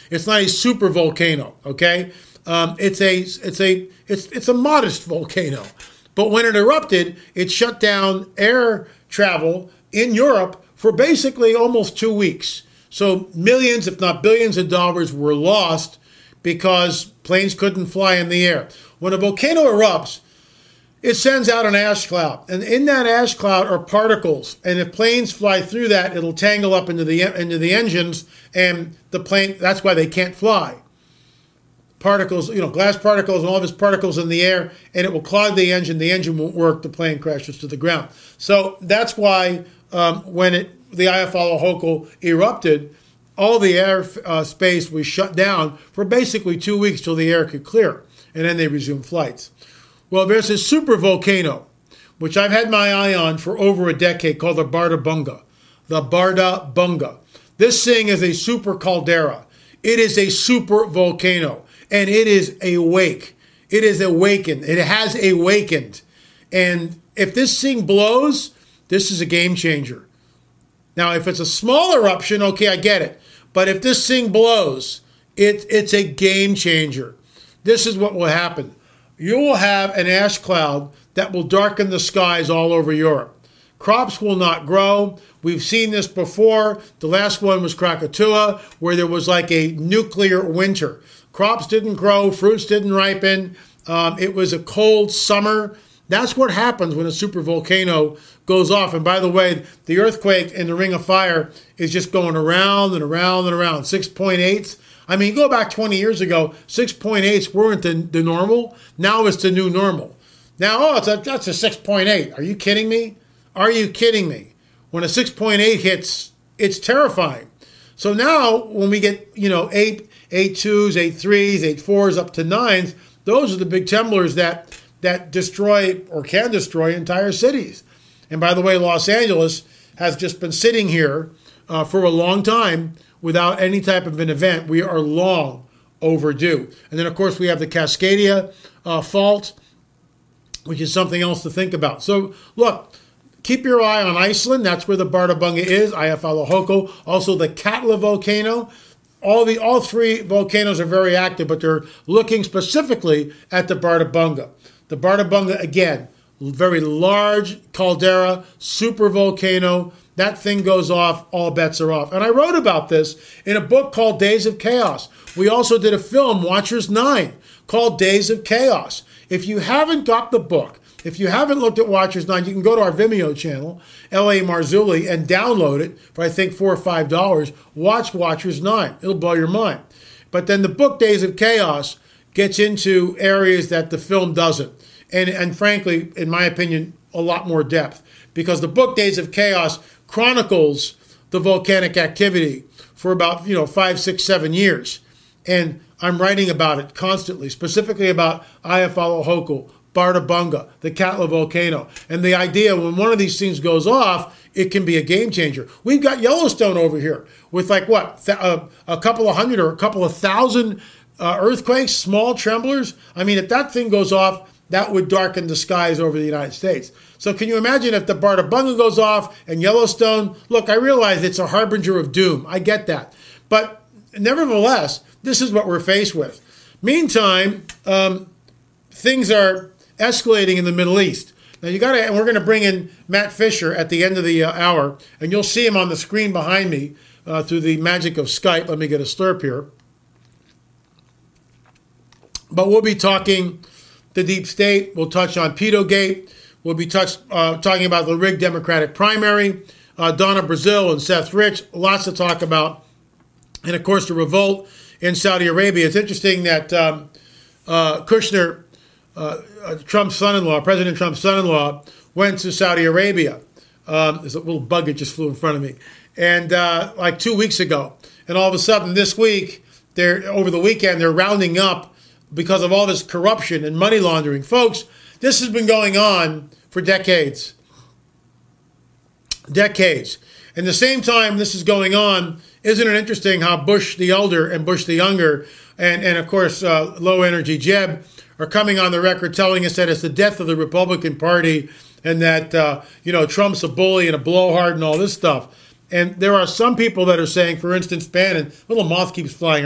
It's not a super volcano. Okay, it's a modest volcano, but when it erupted, it shut down air travel in Europe for basically almost 2 weeks. So millions, if not billions of dollars were lost because planes couldn't fly in the air. When a volcano erupts, it sends out an ash cloud, and in that ash cloud are particles. And if planes fly through that, it'll tangle up into the engines, and the plane. That's why they can't fly. Particles, glass particles and all of its particles in the air, and it will clog the engine. The engine won't work. The plane crashes to the ground. So that's why when the Eyjafjallajökull erupted, all the air space was shut down for basically 2 weeks till the air could clear, and then they resumed flights. Well, there's a super volcano, which I've had my eye on for over a decade, called the Bardarbunga. The Bardarbunga. This thing is a super caldera. It is a super volcano, and it is awake. It is awakened. It has awakened. And if this thing blows, this is a game changer. Now, if it's a small eruption, okay, I get it. But if this thing blows, it's a game changer. This is what will happen. You will have an ash cloud that will darken the skies all over Europe. Crops will not grow. We've seen this before. The last one was Krakatoa, where there was like a nuclear winter. Crops didn't grow, fruits didn't ripen. It was a cold summer. That's what happens when a supervolcano goes off. And by the way, the earthquake in the Ring of Fire is just going around and around and around. 6.8. I mean, go back 20 years ago, 6.8s weren't the normal. Now it's the new normal. Now, that's a 6.8. Are you kidding me? Are you kidding me? When a 6.8 hits, it's terrifying. So now when we get, 8.2s, 8.3s, 8.4s, up to 9s, those are the big tremblers that destroy or can destroy entire cities. And by the way, Los Angeles has just been sitting here for a long time without any type of an event. We are long overdue. And then, of course, we have the Cascadia fault, which is something else to think about. So, look, keep your eye on Iceland. That's where the Bardarbunga is, Eyjafjallajökull. Also, the Katla volcano. All three volcanoes are very active, but they're looking specifically at the Bardarbunga. The Bardarbunga, again, very large caldera, super volcano. That thing goes off, all bets are off. And I wrote about this in a book called Days of Chaos. We also did a film, Watchers 9, called Days of Chaos. If you haven't got the book, if you haven't looked at Watchers 9, you can go to our Vimeo channel, L.A. Marzulli, and download it for, I think, $4 or $5. Watch Watchers 9. It'll blow your mind. But then the book, Days of Chaos, gets into areas that the film doesn't. And frankly, in my opinion, a lot more depth. Because the book, Days of Chaos, chronicles the volcanic activity for about 5, 6, 7 years, and I'm writing about it constantly, specifically about Eyjafjallajökull, Bardarbunga, the Katla volcano, and the idea when one of these things goes off, it can be a game changer. We've got Yellowstone over here with a couple of hundred or a couple of thousand earthquakes, small tremblers. I mean, if that thing goes off, that would darken the skies over the United States. So can you imagine if the Bardarbunga goes off and Yellowstone? Look, I realize it's a harbinger of doom. I get that. But nevertheless, this is what we're faced with. Meantime, things are escalating in the Middle East. Now and we're going to bring in Matt Fisher at the end of the hour, and you'll see him on the screen behind me through the magic of Skype. Let me get a slurp here. But we'll be talking the deep state. We'll touch on Pedogate. We'll be talking about the rigged Democratic primary, Donna Brazile and Seth Rich. Lots to talk about. And, of course, the revolt in Saudi Arabia. It's interesting that Kushner, Trump's son-in-law, President Trump's son-in-law, went to Saudi Arabia. There's a little bug that just flew in front of me. And like 2 weeks ago. And all of a sudden this week, over the weekend, they're rounding up because of all this corruption and money laundering. Folks, this has been going on for decades. Decades. And the same time this is going on, isn't it interesting how Bush the elder and Bush the younger and of course, Low Energy Jeb are coming on the record telling us that it's the death of the Republican Party and that, Trump's a bully and a blowhard and all this stuff. And there are some people that are saying, for instance, Bannon, little moth keeps flying